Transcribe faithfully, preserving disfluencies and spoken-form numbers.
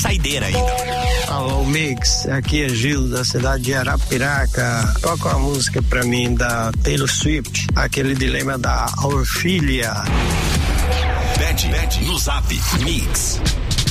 saideira ainda. Alô, Mix, aqui é Gil, da cidade de Arapiraca. Toca uma música pra mim da Taylor Swift, aquele dilema da Orfília. Pede, pede no Zap, Mix.